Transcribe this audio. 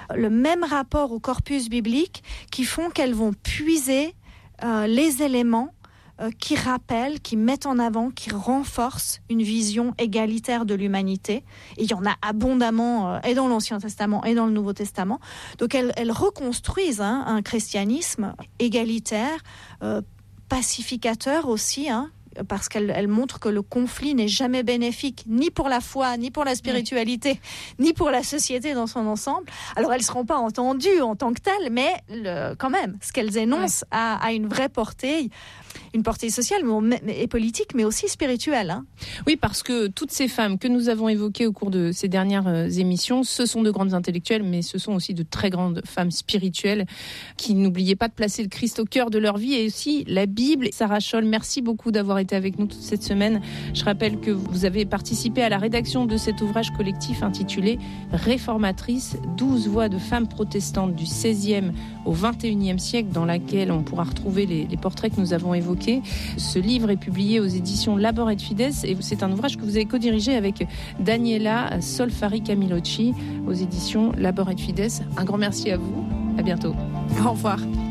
le même rapport au corpus biblique qui font qu'elles vont puiser les éléments qui rappellent, qui mettent en avant, qui renforcent une vision égalitaire de l'humanité. Et il y en a abondamment et dans l'Ancien Testament et dans le Nouveau Testament. Donc elles reconstruisent un christianisme égalitaire, pacificateur aussi, parce qu'elle montre que le conflit n'est jamais bénéfique, ni pour la foi, ni pour la spiritualité, ni pour la société dans son ensemble. Alors, elles ne seront pas entendues en tant que telles, mais quand même, ce qu'elles énoncent a une vraie portée, une portée sociale et politique, mais aussi spirituelle. Oui, parce que toutes ces femmes que nous avons évoquées au cours de ces dernières émissions, ce sont de grandes intellectuelles, mais ce sont aussi de très grandes femmes spirituelles qui n'oubliaient pas de placer le Christ au cœur de leur vie et aussi la Bible. Sarah Scholl, merci beaucoup d'avoir été avec nous toute cette semaine. Je rappelle que vous avez participé à la rédaction de cet ouvrage collectif intitulé « Réformatrices, 12 voix de femmes protestantes du XVIe au XXIe siècle » dans laquelle on pourra retrouver les portraits que nous avons évoqués. Ce livre est publié aux éditions Labor et Fides et c'est un ouvrage que vous avez co-dirigé avec Daniela Solfari Camilocci aux éditions Labor et Fides. Un grand merci à vous. À bientôt. Au revoir.